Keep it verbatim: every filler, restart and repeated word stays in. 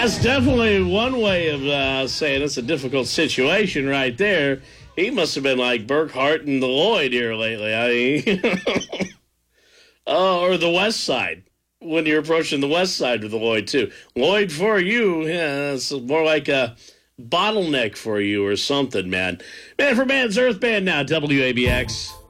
That's definitely one way of uh, saying it's a difficult situation right there. He must have been like Burkhart and the Lloyd here lately. I mean, uh, or the West Side. When you're approaching the West Side with the Lloyd, too. Lloyd for you, yeah, it's more like a bottleneck for you or something, man. Man for Man's Earth Band now, W A B X.